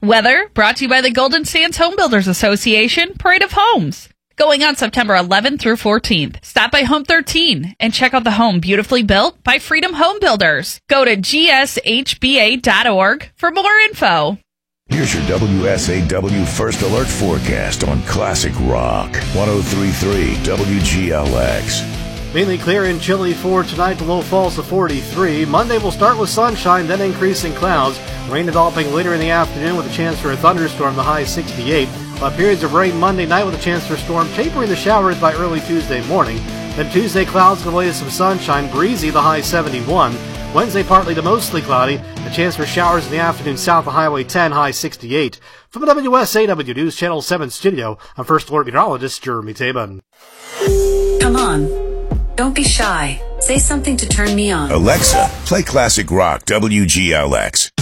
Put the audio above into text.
Weather brought to you by the Golden Sands Home Builders Association Parade of Homes. Going on September 11th through 14th. Stop by Home 13 and check out the home beautifully built by Freedom Home Builders. Go to gshba.org for more info. Here's your WSAW First Alert forecast on Classic Rock 103.3 WGLX. Mainly clear and chilly for tonight. The low falls to 43. Monday will start with sunshine, then increasing clouds. Rain developing later in the afternoon with a chance for a thunderstorm, the high 68. Periods of rain Monday night with a chance for a storm, tapering the showers by early Tuesday morning. Then Tuesday, clouds with a way to some sunshine, breezy, the high 71. Wednesday, partly to mostly cloudy, a chance for showers in the afternoon south of Highway 10, high 68. From the WSAW News Channel 7 studio, I'm First Alert Meteorologist Jeremy Tabin. Come on. Don't be shy. Say something to turn me on. Alexa, play Classic Rock WGLX.